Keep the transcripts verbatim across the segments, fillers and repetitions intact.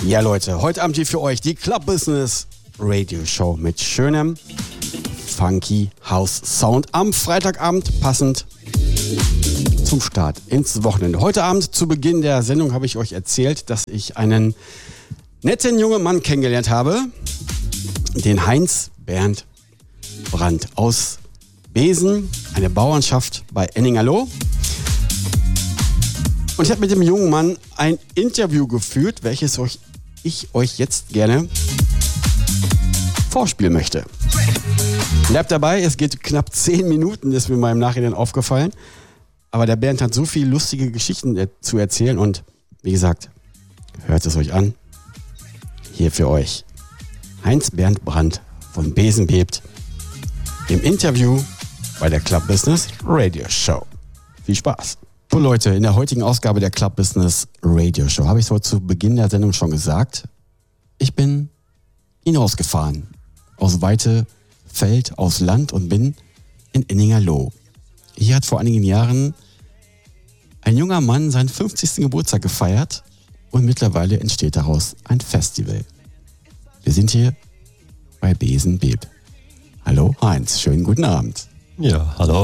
Ja Leute, heute Abend hier für euch die Club Business Radio Show mit schönem funky House Sound am Freitagabend, passend zum Start ins Wochenende. Heute Abend zu Beginn der Sendung habe ich euch erzählt, dass ich einen netten jungen Mann kennengelernt habe, den Heinz Bernd Brandt aus Besen, eine Bauernschaft bei Enningerloh. Und ich habe mit dem jungen Mann ein Interview geführt, welches euch, ich euch jetzt gerne vorspielen möchte. Bleibt dabei, es geht knapp zehn Minuten, ist mir mal im Nachhinein aufgefallen. Aber der Bernd hat so viele lustige Geschichten zu erzählen und wie gesagt, hört es euch an. Hier für euch Heinz Bernd Brandt von Besen bebt im Interview bei der Club Business Radio Show. Viel Spaß! So Leute, in der heutigen Ausgabe der Club Business Radio Show habe ich es heute zu Beginn der Sendung schon gesagt. Ich bin hinausgefahren aus weite Feld, aus Land und bin in Enningerloh. Hier hat vor einigen Jahren ein junger Mann seinen fünfzigsten Geburtstag gefeiert und mittlerweile entsteht daraus ein Festival. Wir sind hier bei Besen bebt. Hallo Heinz, schönen guten Abend. Ja, hallo.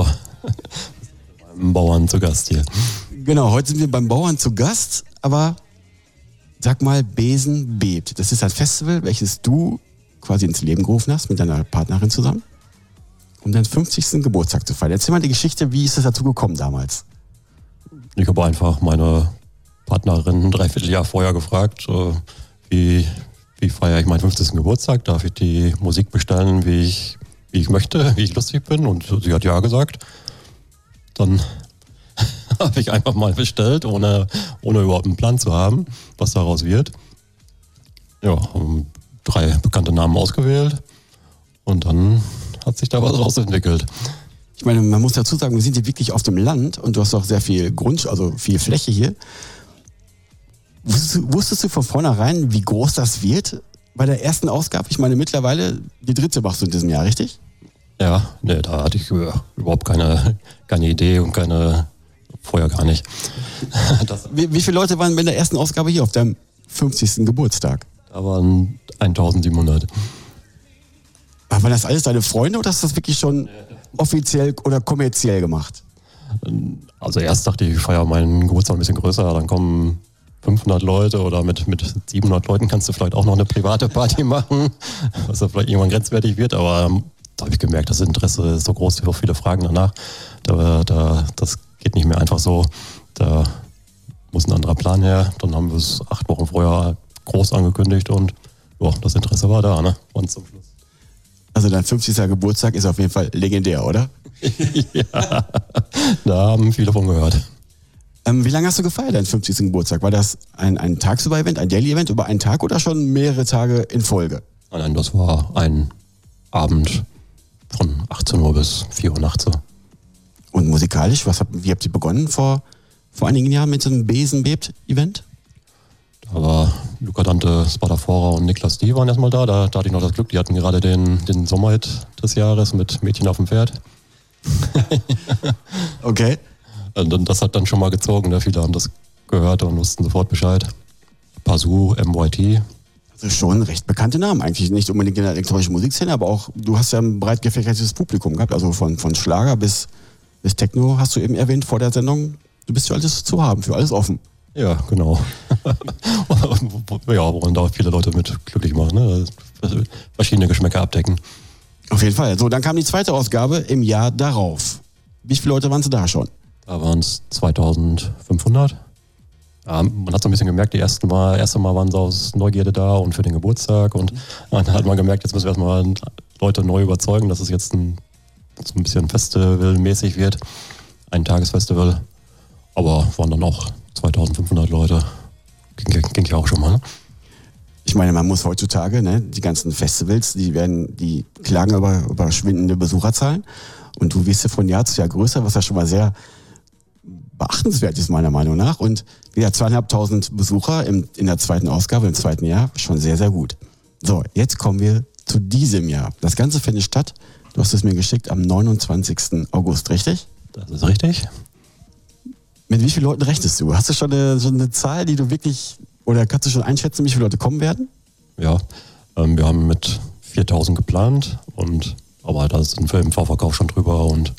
Beim Bauern zu Gast hier. Genau, heute sind wir beim Bauern zu Gast, aber sag mal, Besen bebt. Das ist ein Festival, welches du quasi ins Leben gerufen hast mit deiner Partnerin zusammen, um deinen fünfzigsten Geburtstag zu feiern. Erzähl mal die Geschichte, wie ist es dazu gekommen damals? Ich habe einfach meine Partnerin ein Dreivierteljahr vorher gefragt, wie, wie feiere ich meinen fünfzigsten Geburtstag? Darf ich die Musik bestellen, wie ich, wie ich möchte, wie ich lustig bin? Und sie hat ja gesagt. Dann habe ich einfach mal bestellt, ohne, ohne überhaupt einen Plan zu haben, was daraus wird. Ja, drei bekannte Namen ausgewählt und dann hat sich da was raus entwickelt. Ich meine, man muss dazu sagen, wir sind hier wirklich auf dem Land und du hast auch sehr viel Grund, also viel Fläche hier. Wusstest du, wusstest du von vornherein, wie groß das wird bei der ersten Ausgabe? Ich meine, mittlerweile die dritte machst du in diesem Jahr, richtig? Ja, ne, da hatte ich überhaupt keine, keine Idee und keine, vorher gar nicht. Das, wie, wie viele Leute waren in der ersten Ausgabe hier auf deinem fünfzigsten Geburtstag? Da waren eintausendsiebenhundert. Aber waren das alles deine Freunde oder hast du das wirklich schon offiziell oder kommerziell gemacht? Also erst dachte ich, ich feiere meinen Geburtstag ein bisschen größer, dann kommen fünfhundert Leute oder mit, mit siebenhundert Leuten kannst du vielleicht auch noch eine private Party machen, was da vielleicht irgendwann grenzwertig wird, aber da habe ich gemerkt, das Interesse ist so groß, wie auch viele Fragen danach. Da, da, das geht nicht mehr einfach so. Da muss ein anderer Plan her. Dann haben wir es acht Wochen vorher groß angekündigt und ja, das Interesse war da, ne? Und zum Schluss. Also dein fünfzigsten Geburtstag ist auf jeden Fall legendär, oder? Ja, da haben viele von gehört. Ähm, wie lange hast du gefeiert, deinen fünfzigsten Geburtstag? War das ein, ein Tagsüber-Event, ein Daily-Event über einen Tag oder schon mehrere Tage in Folge? Nein, nein, das war ein Abend von achtzehn Uhr bis vier Uhr nachts. Und musikalisch, was habt, wie habt ihr begonnen vor, vor einigen Jahren mit so einem Besen bebt Event? Da war Luca Dante, Spadafora und Niklas D. waren erstmal da. da. Da hatte ich noch das Glück, die hatten gerade den, den Sommerhit des Jahres mit Mädchen auf dem Pferd. Okay. Und das hat dann schon mal gezogen. Ne? Viele haben das gehört und wussten sofort Bescheid. Pazoo, M Y T. Also schon recht bekannte Namen, eigentlich nicht unbedingt in der elektronischen Musikszene, aber auch, du hast ja ein breit gefächertes Publikum gehabt, also von, von Schlager bis, bis Techno, hast du eben erwähnt vor der Sendung, du bist für alles zu haben, für alles offen. Ja, genau. Ja, wollen da auch viele Leute mit glücklich machen, ne? Verschiedene Geschmäcker abdecken. Auf jeden Fall. So, dann kam die zweite Ausgabe im Jahr darauf. Wie viele Leute waren es da schon? Da waren es zweitausendfünfhundert. Ja, man hat so ein bisschen gemerkt, die ersten Mal, erste Mal waren sie aus Neugierde da und für den Geburtstag und dann hat man gemerkt, jetzt müssen wir erstmal Leute neu überzeugen, dass es jetzt ein, so ein bisschen Festivalmäßig wird, ein Tagesfestival, aber waren dann auch zweitausendfünfhundert Leute, ging, ging ja auch schon mal. Ne? Ich meine, man muss heutzutage, ne, die ganzen Festivals, die werden, die klagen über, über schwindende Besucherzahlen und du wirst ja von Jahr zu Jahr größer, was ja schon mal sehr beachtenswert ist meiner Meinung nach und wieder zweieinhalbtausend Besucher im, in der zweiten Ausgabe, im zweiten Jahr, schon sehr, sehr gut. So, jetzt kommen wir zu diesem Jahr. Das Ganze findet statt, du hast es mir geschickt, am neunundzwanzigsten August, richtig? Das ist richtig. Mit wie vielen Leuten rechnest du? Hast du schon eine, schon eine Zahl, die du wirklich Oder kannst du schon einschätzen, wie viele Leute kommen werden? Ja, ähm, wir haben mit viertausend geplant, und aber da sind wir im Vorverkauf schon drüber und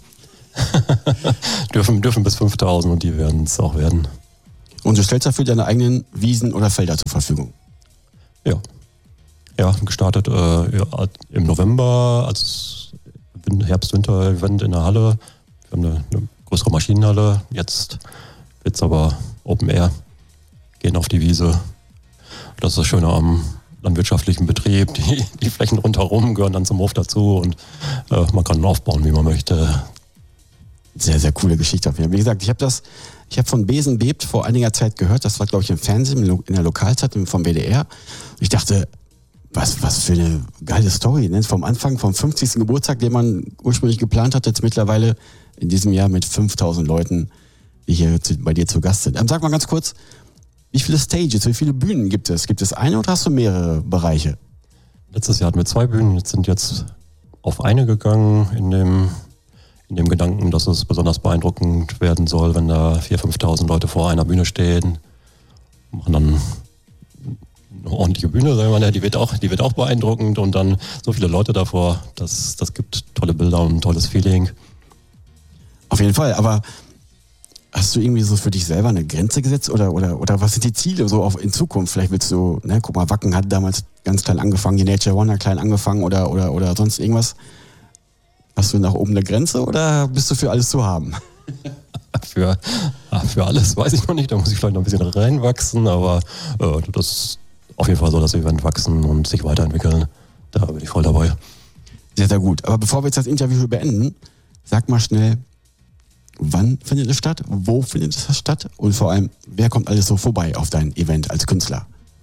dürfen, dürfen bis fünftausend, und die werden es auch werden. Und du stellst dafür deine eigenen Wiesen oder Felder zur Verfügung? Ja. Ja, gestartet äh, ja, im November als Herbst-Winter-Event in der Halle. Wir haben eine, eine größere Maschinenhalle. Jetzt wird es aber Open Air. Gehen auf die Wiese. Das ist das Schöne am landwirtschaftlichen Betrieb. Die, die Flächen rundherum gehören dann zum Hof dazu, und äh, man kann aufbauen, wie man möchte. Sehr, sehr coole Geschichte. Wie gesagt, ich habe das, ich habe von Besen bebt vor einiger Zeit gehört. Das war, glaube ich, im Fernsehen, in der Lokalzeitung vom W D R. Ich dachte, was, was für eine geile Story. Ne? Vom Anfang, vom fünfzigsten Geburtstag, den man ursprünglich geplant hat, jetzt mittlerweile in diesem Jahr mit fünftausend Leuten, die hier zu, bei dir zu Gast sind. Ähm, sag mal ganz kurz, wie viele Stages, wie viele Bühnen gibt es? Gibt es eine oder hast du mehrere Bereiche? Letztes Jahr hatten wir zwei Bühnen, jetzt sind jetzt auf eine gegangen, in dem, in dem Gedanken, dass es besonders beeindruckend werden soll, wenn da viertausend, fünftausend Leute vor einer Bühne stehen. Machen dann eine ordentliche Bühne, sagen wir mal, die wird auch, die wird auch beeindruckend, und dann so viele Leute davor, das, das gibt tolle Bilder und ein tolles Feeling. Auf jeden Fall, aber hast du irgendwie so für dich selber eine Grenze gesetzt, oder, oder, oder was sind die Ziele so auf in Zukunft? Vielleicht willst du, ne, guck mal, Wacken hat damals ganz klein angefangen, die Nature One hat klein angefangen, oder, oder, oder sonst irgendwas. Hast du nach oben eine Grenze, oder bist du für alles zu haben? Für, für alles weiß ich noch nicht, da muss ich vielleicht noch ein bisschen reinwachsen, aber äh, das ist auf jeden Fall so, dass Event wachsen und sich weiterentwickeln. Da bin ich voll dabei. Sehr, sehr gut. Aber bevor wir jetzt das Interview beenden, sag mal schnell, wann findet es statt, wo findet es statt, und vor allem, wer kommt alles so vorbei auf dein Event als Künstler?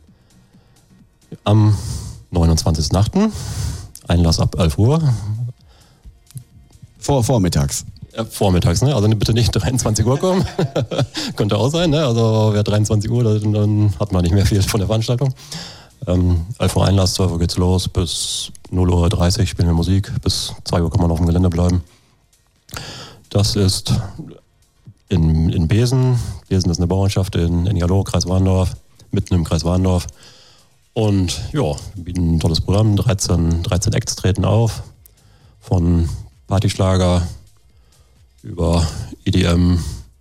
Am neunundzwanzigsten achten Einlass ab elf Uhr. Vor, vormittags. Ja, vormittags, ne? Also bitte nicht dreiundzwanzig Uhr kommen. Könnte auch sein, ne? Also wer dreiundzwanzig Uhr, dann, dann hat man nicht mehr viel von der Veranstaltung. Ähm, elf Uhr Einlass, zwölf Uhr geht's los, bis null Uhr dreißig spielen wir Musik, bis zwei Uhr kann man auf dem Gelände bleiben. Das ist in, in Besen. Besen ist eine Bauernschaft in Ennigerloh, Kreis Warndorf, mitten im Kreis Warndorf. Und ja, wir bieten ein tolles Programm, dreizehn, dreizehn Acts treten auf, von Partyschlager über E D M,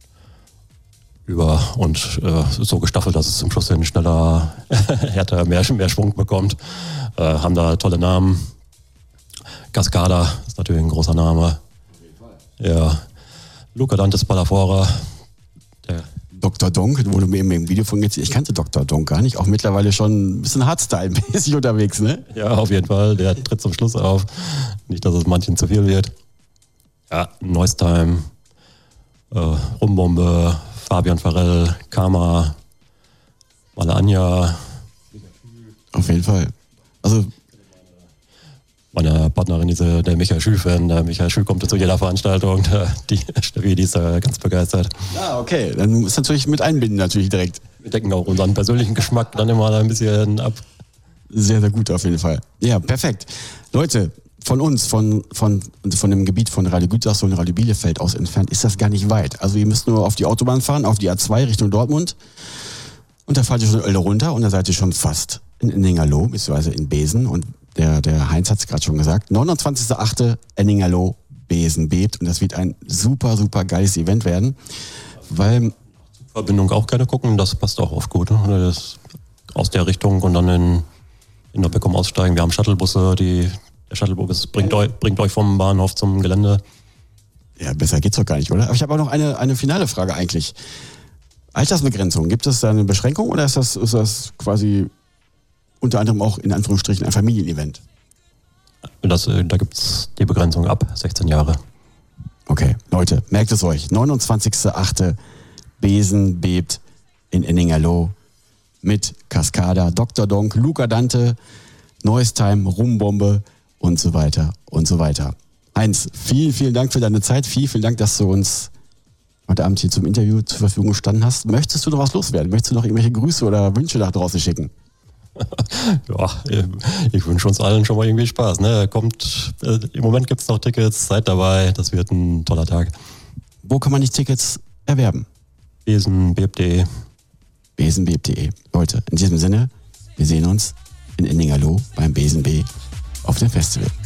über und äh, so gestaffelt, dass es zum Schluss hin schneller, härter, mehr, mehr Schwung bekommt. Äh, haben da tolle Namen. Cascada ist natürlich ein großer Name. Ja, Luca Dantes Palafora. Der Doktor Donk, wo du mir eben im Video von gezeigt, ich kannte Doktor Donk gar nicht, auch mittlerweile schon ein bisschen Hardstyle-mäßig unterwegs, ne? Ja, auf jeden Fall, der tritt zum Schluss auf. Nicht, dass es manchen zu viel wird. Ja, Noise-Time, äh, Rumbombe, Fabian Farrell, Karma, Male Anja. Auf jeden Fall. Also meine Partnerin, diese, der Michael Schül-Fan, der Michael Schül kommt zu jeder Veranstaltung, der, die Steffi, die ist da ganz begeistert. Ja, okay, dann ist natürlich mit einbinden natürlich direkt. Wir decken auch unseren persönlichen Geschmack dann immer ein bisschen ab. Sehr, sehr gut auf jeden Fall. Ja, perfekt. Leute, von uns, von, von, von dem Gebiet von Radio Gütersloh und Radio Bielefeld aus entfernt, ist das gar nicht weit. Also ihr müsst nur auf die Autobahn fahren, auf die A zwei Richtung Dortmund, und da fahrt ihr schon Oelde runter, und da seid ihr schon fast in Ennigerloh, beziehungsweise in Besen, und Der, der Heinz hat es gerade schon gesagt. neunundzwanzigster achte Ennigerloh, Besen bebt. Und das wird ein super, super geiles Event werden. Weil Verbindung auch gerne gucken, das passt auch oft gut. Ne? Das aus der Richtung und dann in, in der Beckum aussteigen. Wir haben Shuttlebusse, die, der Shuttlebus bringt, eu, bringt euch vom Bahnhof zum Gelände. Ja, besser geht's doch gar nicht, oder? Aber ich habe auch noch eine, eine finale Frage eigentlich. Altersbegrenzung, gibt es da eine Beschränkung, oder ist das, ist das quasi unter anderem auch in Anführungsstrichen ein Familienevent? Das, da gibt es die Begrenzung ab sechzehn Jahre. Okay, Leute, merkt es euch. neunundzwanzigster achte Besen bebt in Ennigerloh mit Cascada, Doktor Donk, Luca Dante, Noise Time, Rumbombe und so weiter und so weiter. Heinz, vielen, vielen Dank für deine Zeit. Vielen, vielen Dank, dass du uns heute Abend hier zum Interview zur Verfügung gestanden hast. Möchtest du noch was loswerden? Möchtest du noch irgendwelche Grüße oder Wünsche nach draußen schicken? Ja, ich wünsche uns allen schon mal irgendwie Spaß. Ne? Kommt, äh, im Moment gibt es noch Tickets, seid dabei, das wird ein toller Tag. Wo kann man die Tickets erwerben? Besen, B B D. besenbeep punkt de. Leute, in diesem Sinne, wir sehen uns in Inningerloh beim Besenbee auf dem Festival.